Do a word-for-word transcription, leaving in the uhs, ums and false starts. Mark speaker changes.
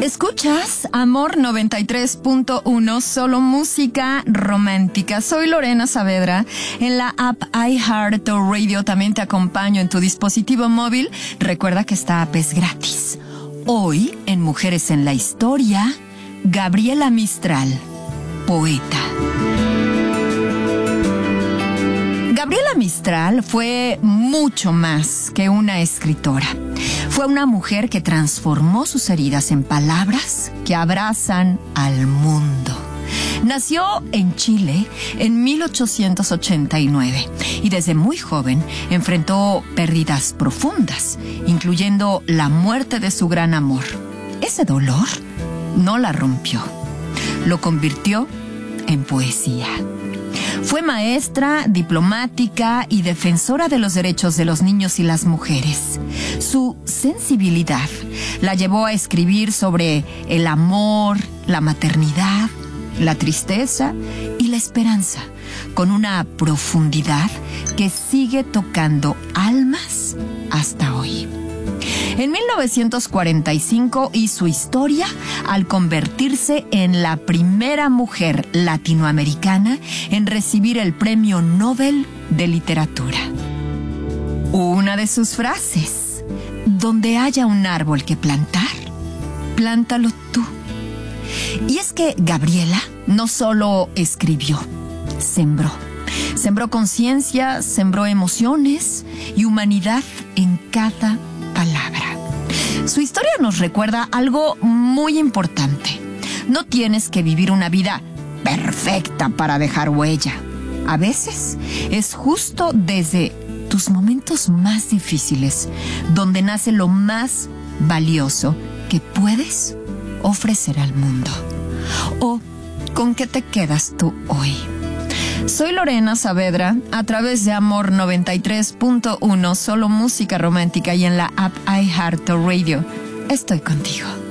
Speaker 1: Escuchas Amor noventa y tres punto uno, solo música romántica. Soy Lorena Saavedra. En la app iHeartRadio también te acompaño en tu dispositivo móvil. Recuerda que esta app es gratis. Hoy, en Mujeres en la Historia, Gabriela Mistral, poeta. Gabriela Mistral fue mucho más que una escritora. Fue una mujer que transformó sus heridas en palabras que abrazan al mundo. Nació en Chile en mil ochocientos ochenta y nueve y desde muy joven enfrentó pérdidas profundas, incluyendo la muerte de su gran amor. Ese dolor no la rompió, lo convirtió en poesía. Fue maestra, diplomática y defensora de los derechos de los niños y las mujeres. Su sensibilidad la llevó a escribir sobre el amor, la maternidad, la tristeza y la esperanza, con una profundidad que sigue tocando almas hasta hoy. En mil novecientos cuarenta y cinco hizo historia al convertirse en la primera mujer latinoamericana en recibir el Premio Nobel de Literatura. Una de sus frases: donde haya un árbol que plantar, plántalo tú. Y es que Gabriela no solo escribió, sembró. Sembró conciencia, sembró emociones y humanidad en cada palabra. Su historia nos recuerda algo muy importante. No tienes que vivir una vida perfecta para dejar huella. A veces es justo desde tus momentos más difíciles donde nace lo más valioso que puedes ofrecer al mundo. ¿O con qué te quedas tú hoy? Soy Lorena Saavedra, a través de Amor noventa y tres punto uno, solo música romántica, y en la app iHeartRadio. Estoy contigo.